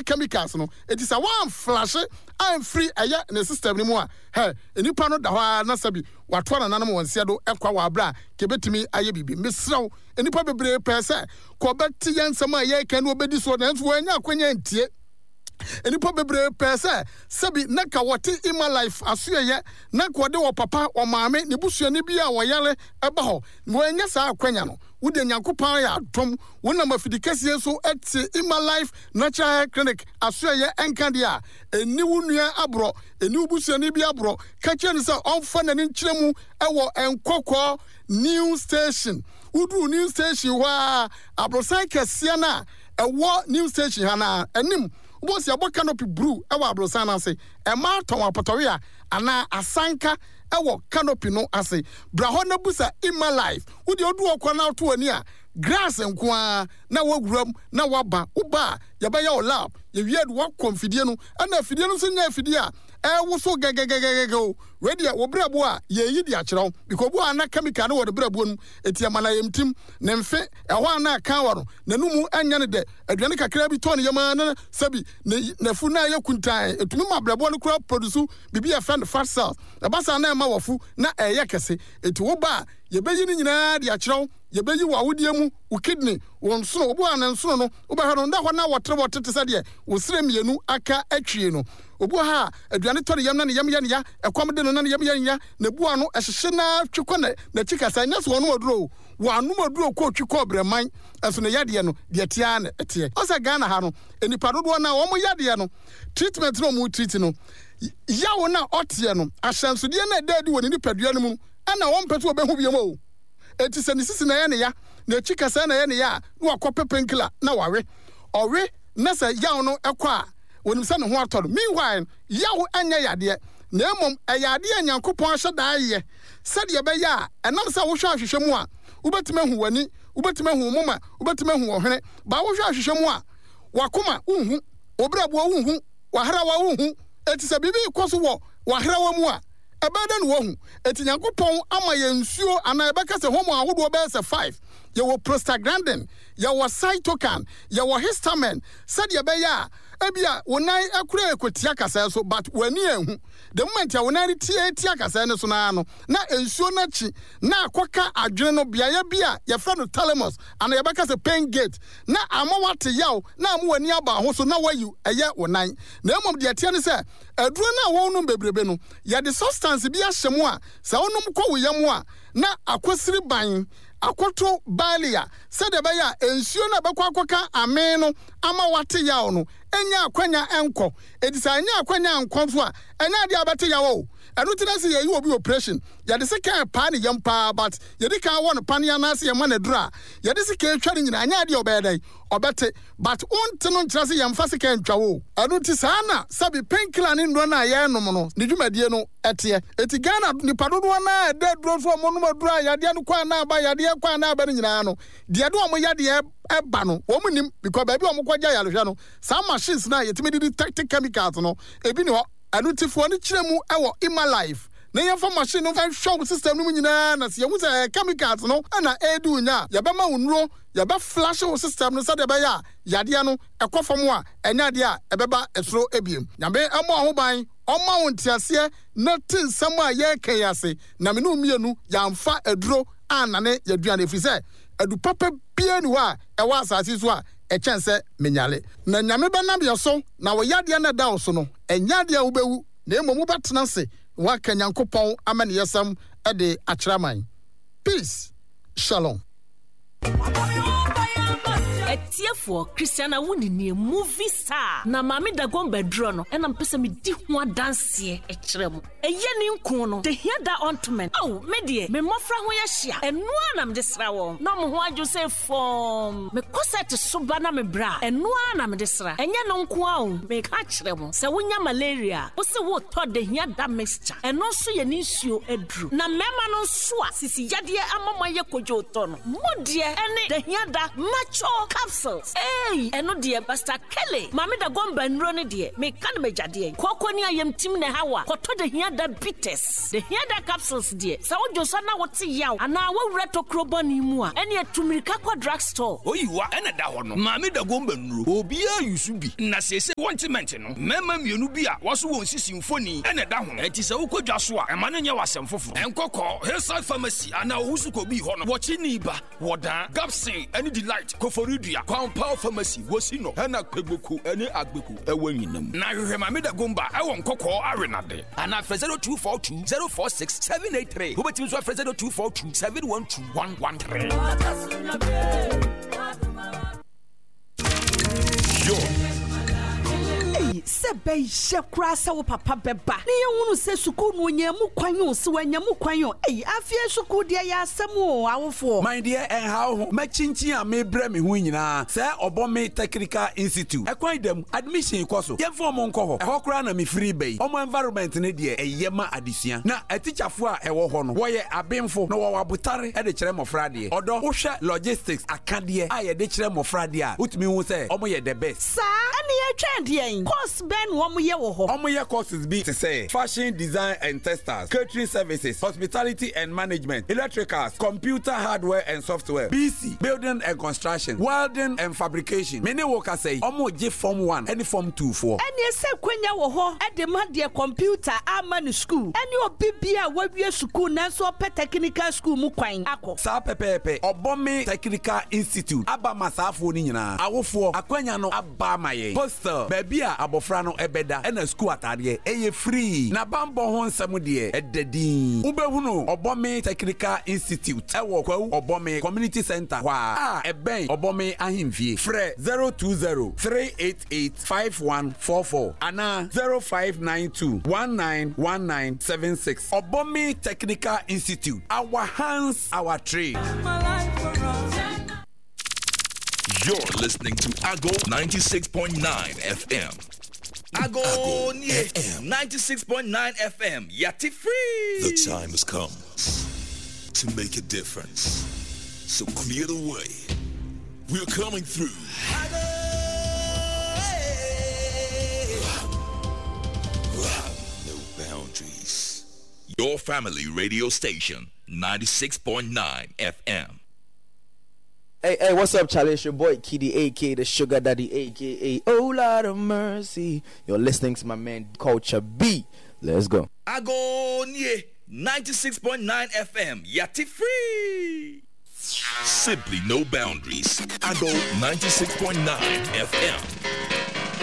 chemicals no it is a one flash and free aya in the system ni mu a hey enipa no da hɔ na sabi wato na nanam wonsia do ekwa wa bra kebetimi aye bibi mesraw enipa bebre pese ko beti yansam aye kan obedi so na nso anya akwanya ntie enipa bebre pese sabi naka wote ima life asuye na ko de wo papa o maame ne busuani bi a woyale eba ho wo anya sa akwanya no wode nyankopan ya dom wona mafidikase so eti ima life natural clinic asuye enkandia eni wunua abro eni busuani bi abro ka kire se onfa na ni nkyeremu ewo enkokɔ new station udu new station wa abrosan kese na ewo new station hana enim bosi abo canopy brew ewa abrosan ase e ma ton apotore a ana asanka ewo canopy no ase bra ho na busa ima life udi odu okwa na to ani a grass nkoa na waguram na waba uba yabaya o lab ye wied wa confidie no ana fidie no so nya fidie a wo so gegegegege ready wo brabo a ye yi di akyerew because bo ana chemical no wo de brabo no etiama na yemtim ne mfe ho ana kan waro nanumu anya ne de aduane kakra bi ton yema na sabi na fu na ye kuntan etumi ma brabo no kura produce bibi ya friend fat cells e basa na ma wafu na eye kese eti wo ba ye beyi ni nyina di akyerew ye beyi wa wodie mu wo kidney won so obo ana nso no wo ba ha no nda ho na wotre wotete sade wo sire mienu aka atwie no obo ha aduane tore yam na ne yam ya ekwam de no na ne yam ya na bua no ehyehye na twekɔ na chikasa nya so no oduro wa anu oduro ko twekɔ breman aso na yade no de tia na etie osa Ghana ha no enipa dodo na wo mo yade no treatment no mo treat no yawo na otie no ahyansode na dadi woni nipadua no mu ana wo mpeto obehu biam o eti se ni sisi na ye ne ya na chikasa na ye ne ya na wakɔ penkila na wawe owe na se yawo no ekɔ a wonim se ne ho atɔdo meanwhile yawo anya yade na emom ayade anyankopɔn hye daaye sɛde be ya enam sɛ wo hwɛ ahwehwɛ mu a wobetime hu wani wobetime hu moma wobetime hu ohwene ba wo hwɛ ahwehwɛ mu a wakoma unhu obrabo unhu wahrawa unhu eti sɛ bibi ikoso wo wahrawa mu a ebeda no hu eti nyankopɔn ama ye nsuo ana ebeka sɛ homo ahodo be sɛ 5 ye wo prostaglandin ye wo cytokine ye wo histamine sɛde be ya ebia wonai akura ekotia kasa so but wani ehu the moment ya wonai tia kasa ne so na no na ensuo na chi na akoka adwene no bia bia ye fra no thalamus ana ye beka se pain gate na amawate yaw na amwani aba ho so na wayu eye wonai na emom de atia ne se aduro na wonu bebrebe no ye de substance bia hyemu a se wonum kɔ wo yam a na akosiri ban akoto balia sede be ya ensuo na bekwa akoka ame no ama wate yaw no enya akwanya enko edisa enya akwanya enko so a enya de abate yawo enu tina se ye obi operation ye de se kan pa ne yam pa but ye de kan won pa ne anase ye ma na dura ye de se kan tware nyina enya de obedai obete but unte no nkyira se ye mfa se kan twawo enu ti sana sabi penkiller ne ndo na ye nom no ne dwumadie no ete eti Ghana ni padodo na de duro so mo no dura ya de no kwa na ba ya de kwa na ba nyina no de de o mo ya de eba no wo mu nim because baby o mo kwa ya hwehwe no some machines na yetime di tactic chemicals no ebi ne ho anutifo ne kiremu ewo ima life na yemfa machine no show system no nyina na se yemu se chemicals no na edu nya ya be ma unro ya be flash system no se de be ya yade no ekofom a enya de a ebeba esro ebiem nyambe amo ahoban ọma wontiase na tinsam a ye kan yase na me no mienu yamfa aduro anane yaduane efise adu papa bia ni wa e wa asase so a e chense menyale na nyame benam ye so na wo yade na da so no enyade a wo bewu na emomu betena se wa kanyankopon amane yesam e de akyeraman peace shalom Etiefo Christiana Wunini movie star na mami dagon bedro no ena mpese me di ho adanse ekyerem eye ni nko no de hia da ontment oh me de me mofra ho ya hia eno na me desra wo na mo ho adwo se form me koset soba na me bra eno na me desra enye no nko a o me ka kyerem se wonya malaria wo se wo to de hia da mixture eno so ye ni nsuo adru na mema no so a sisi yade amama ye kojo to no mo de ene de hia da macho capsules. Hey, eno die Pastor Kelly. Mami da gomba nro ne die. Me kan me jade. Koko ni ayem tim ne hawa. Koto de hia da bitters. De hia da capsules die. Sa wo joso na wo ti yaw. Ana wo reto krobo ni mu a. Ene etumirika kwa drugstore. Oyiwa ene da ho no. Mami da gomba nro. Obi a yusu bi. Na sese wontimenti no. Mema mienu bi a waso won si symphony ene da ho. Enti se wo kodwa so a ema no nye wasem foforo. Enkoko Hillside Pharmacy ana wusu ko bi ho no. Wo chi ni ba. Wodan Gapsin any delight Koforidua Compound Pharmacy Wosino Hana Kwebuku any Agbeku Ewanyinam na hwehwe Mami da Gomba ewo nkokọ arenade ana 0242 046 783 Hubetim so 0242 712 113 Sebe shekura sa wo papa beba ne yehunu se suku no nyamu kwanyo se wanyamu kwanyo afie suku de ya asemo awofo my dear and how machinchin a me bre me hu nyina se Obome Technical Institute ekwan dem admission ikoso ye form nko ho ehokura na me free bay omo environment ne de eyema adesua na atichafo a ewo ho no wo ye abemfo na wo wabutare e de kire mofra de odo wo hwe logistics akade a ye de kire mofra de a utumi hu se omo ye the best sa ani ye twende course ben wo ye wo ho omo ye courses be to say fashion design and testers, catering services, hospitality and management, electricals, computer hardware and software, BC, building and construction, welding and fabrication. Many workers say omo je form 1 and form 2 for any se kwenya wo ho e de ma de computer amanu school any obi bia wawie school na so pe technical school mu kwan akọ sa pepepe Obome Technical Institute aba masafo ni nyina awofo akwanya no aba maye postal baby a abofra no ebeda na school atade eye free na bambo ho nsam de edadin ubehunu Obome Technical Institute ewo kwa Obome Community Center wa eben Obome ahimfie frɛ 020-388-5144 ana 0592-191976 Obome Technical Institute, our hands, our trade. You're listening to Ago 96.9 FM. Ago FM 96.9 FM. Yati free. The time has come to make a difference. So clear the way. We're coming through. No boundaries. Your family radio station 96.9 FM. Hey, what's up, Charlie? It's your boy, Kiddy, a.k.a. the Sugar Daddy, a.k.a. Oh, Lord of Mercy. You're listening to my man, Culture B. Let's go. Ago 96.9 FM. Yati free. Simply no boundaries. Ago 96.9 FM.